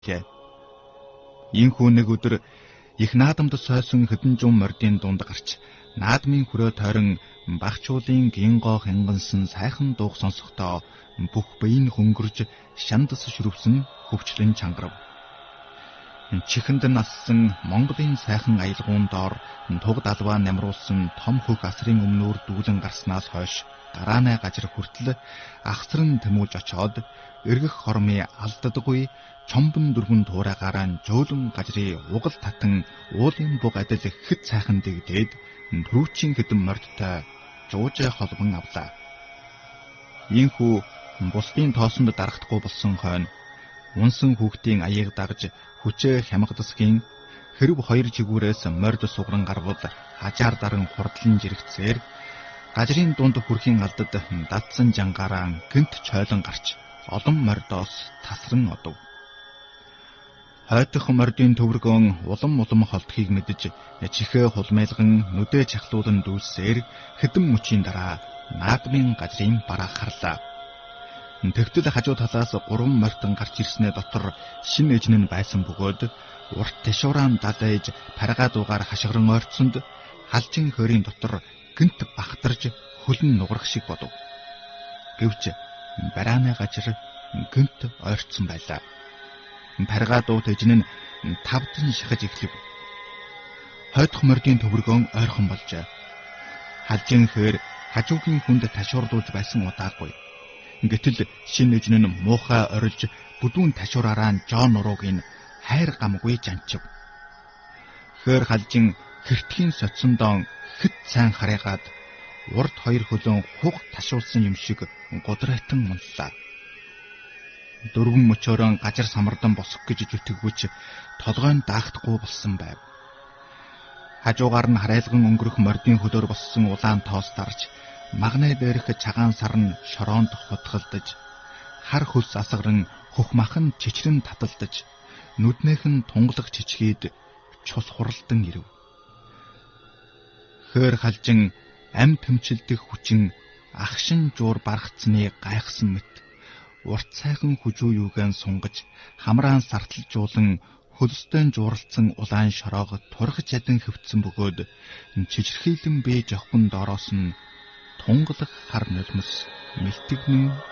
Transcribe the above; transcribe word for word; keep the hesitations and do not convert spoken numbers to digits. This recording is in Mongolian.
гэлээ. Ийхүү нэг өдөр их наадамд сойсон хэдэн жум мордын дунд гарч наадмын хүрээ тойрон багчуулын гингоо хингансан сайхан дууг сонсохдоо бүх бие нь хөнгөрж шандас шүрвсэн хөвчлэн чангарав. Чихэнд нассан Монголын сайхан аялгуун доор туг далваа намруулсан том хөх асрын өмнөөр дүүлэн гарснаас хойш гараанай гажир хүртэл ахсран тэмүүлж очоод эргэх хормын алддаггүй чомбон дөрвөн туурайгаараа жөөлөн гажрын угал татан уулын буг адил хэд сайхан дэгдээд төрүүчийн хэдэн мордтой жуужай холбон авлаа. Ийхүү бусдын тоосонд дарагдахгүй болсон хойно унсан хүүхдийн аяыг дагж хүчээ хямгадсгийн хэрв хоёр жигүүрээс морд сугран гарвал хажаар даран хурдлан жирэгцээр гажрын дунд хүрхийн алдад датсан жангаараа гэнт чойлон гарч олон мордоос тасран одов. Хойтох мордын төвөргөн улам улам холдохыг мэдж чихээ хулмайлган нүдээ чахлуулан дүүссээр хэдэн мөчийн дараа наадмын гажрын бараа харлаа. Тэгтэл хажуу талаас гурван мордон гарч ирснээ дотор шин эжэн нь байсан бөгөөд урт ташууран далайж паргаа дуугаар хашгиран ойрцсонд халчин хөрийн дотор гэнт бахтарж хөлн нугарах шиг бодов. Гэвч барааны гажир гэнт ойрцсон байлаа. Паргаа дуут эжэн нь тавдан шахаж эхлэв. Хойтох мордын төвөргөн ойрхон болжээ. Халчин хөр хажуугийн хүнд ташуурлуулж байсан удаагүй. Гэтэл шин эжэн нь муухай орилж бүдүүн ташуураараа Жон нуруугийн хайр гамгүй жанчив. Хөр халжин хэртхийн соцсондоо хэд сайн хараагаад урд хоёр хөлөө хуг ташуулсан юм шиг гудрайтан мунлаа. Дөрвөн мөчөөрөө гажир самардан босох гэж зүтгэвч толгойн даагдахгүй болсон байв. Хажуугаар нь харайлган өнгөрөх мордын хөлөөр боссон улаан тоос дарж магнай дээрх цагаан сар нь шороонд хутгалдаж, хар хөлс асгаран хөхмахан чичрэн таталдаж, нүднийх нь тунгалаг чичгээд цус хуралдан ирэв. Хөр халжин ам тэмчилдэх хүчин ахшин жуур баргацны гайхсан мэт урт сайхан хүжүү юугаан сунгаж хамраан сарталжуулан хөлстэй жууралцсан улаан шороог турхиж чадан хөвцсөн бөгөөд чичирхийлэн бие жохгон доороос нь тунгалаг хар нулимс мэлтэгнэн